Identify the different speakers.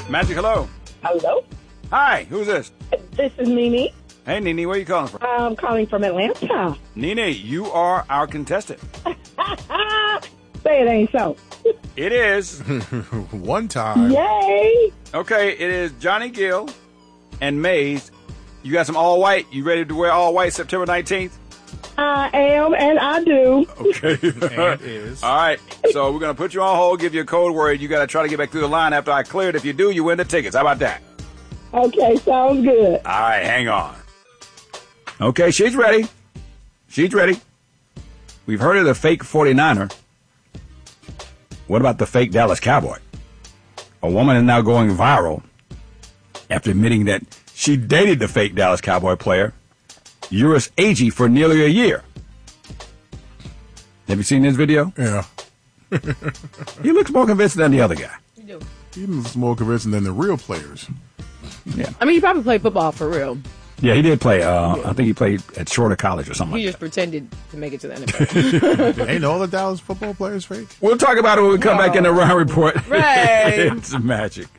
Speaker 1: Magic, hello.
Speaker 2: Hello?
Speaker 1: Hi, who's this?
Speaker 2: This is Nene.
Speaker 1: Hey, Nene, where are you calling from?
Speaker 2: I'm calling from Atlanta.
Speaker 1: Nene, you are our contestant.
Speaker 2: Say it ain't so.
Speaker 1: It is.
Speaker 3: One time.
Speaker 2: Yay!
Speaker 1: Okay, it is Johnny Gill and Maze. You got some all white. You ready to wear all white September 19th?
Speaker 2: I am, and I do.
Speaker 1: Okay.
Speaker 3: And is.
Speaker 1: All right. So we're going to put you on hold, give you a code word. You got to try to get back through the line after I clear it. If you do, you win the tickets. How about that?
Speaker 2: Okay, sounds good.
Speaker 1: All right, hang on. Okay, she's ready. She's ready. We've heard of the fake 49er. What about the fake Dallas Cowboy? A woman is now going viral after admitting that she dated the fake Dallas Cowboy player, Uris Agee, for nearly a year. Have you seen this video?
Speaker 3: Yeah.
Speaker 1: He looks more convincing than the other guy.
Speaker 4: You do.
Speaker 3: He looks more convincing than the real players.
Speaker 1: Yeah.
Speaker 4: I mean, he probably played football for real.
Speaker 1: Yeah, he did play. I think he played at Shorter College or something
Speaker 4: He
Speaker 1: like
Speaker 4: just pretended to make it to the NFL.
Speaker 3: Ain't all the Dallas football players fake?
Speaker 1: that. We'll talk about it when we come back in the Round Report.
Speaker 4: Right.
Speaker 1: It's magic.